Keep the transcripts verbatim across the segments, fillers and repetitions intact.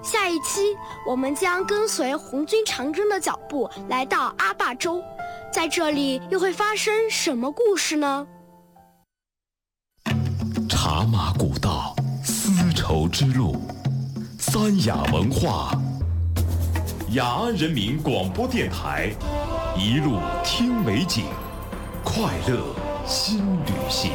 下一期我们将跟随红军长征的脚步来到阿坝州，在这里又会发生什么故事呢？ 茶马古道，丝绸之路，三雅文化，雅安人民广播电台，一路听美景，快乐新旅行。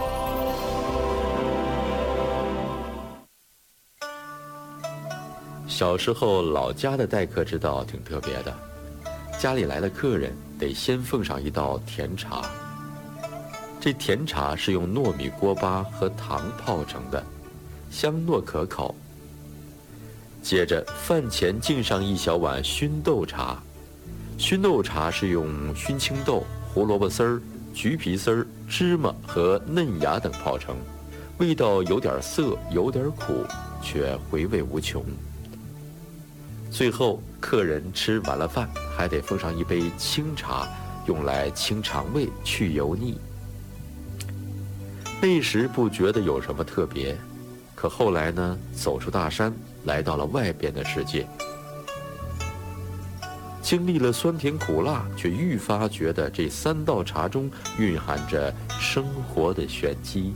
小时候老家的待客之道挺特别的，家里来了客人得先奉上一道甜茶。这甜茶是用糯米锅巴和糖泡成的，香糯可口。接着饭前敬上一小碗熏豆茶，熏豆茶是用熏青豆、胡萝卜丝儿、橘皮丝儿、芝麻和嫩芽等泡成，味道有点涩，有点苦，却回味无穷。最后客人吃完了饭，还得奉上一杯清茶，用来清肠胃、去油腻。那时不觉得有什么特别，可后来呢，走出大山，来到了外边的世界，经历了酸甜苦辣，却愈发觉得这三道茶中蕴含着生活的玄机。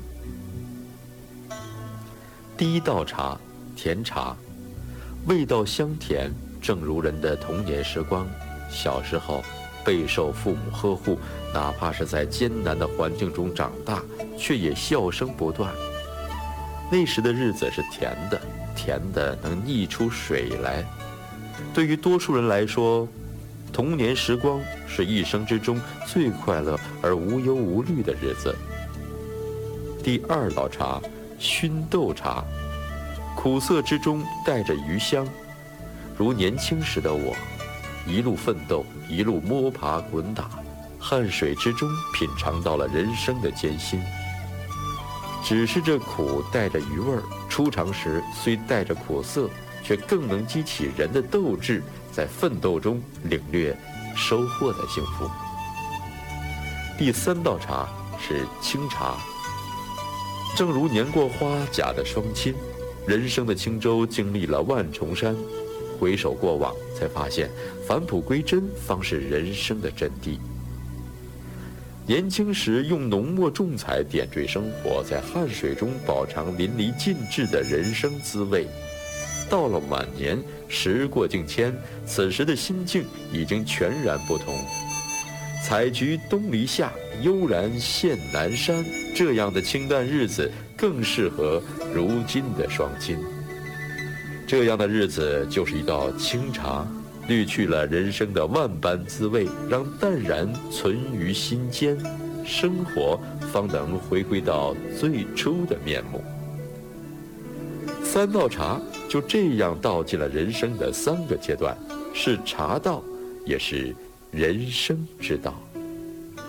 第一道茶，甜茶，味道香甜，正如人的童年时光。小时候备受父母呵护，哪怕是在艰难的环境中长大，却也笑声不断。那时的日子是甜的，甜的能溢出水来。对于多数人来说，童年时光是一生之中最快乐而无忧无虑的日子。第二道茶，熏豆茶，苦涩之中带着余香，如年轻时的我，一路奋斗，一路摸爬滚打，汗水之中品尝到了人生的艰辛。只是这苦带着余味儿，出尝时虽带着苦涩，却更能激起人的斗志，在奋斗中领略收获的幸福。第三道茶是清茶，正如年过花甲的双亲，人生的轻舟经历了万重山，回首过往，才发现返璞归真方是人生的真谛。年轻时用浓墨重彩点缀生活，在汗水中饱尝淋漓尽致的人生滋味。到了晚年，时过境迁，此时的心境已经全然不同。采菊东篱下，悠然见南山，这样的清淡日子更适合如今的双亲。这样的日子就是一道清茶，滤去了人生的万般滋味，让淡然存于心间，生活方能回归到最初的面目。三道茶就这样道尽了人生的三个阶段，是茶道，也是人生之道。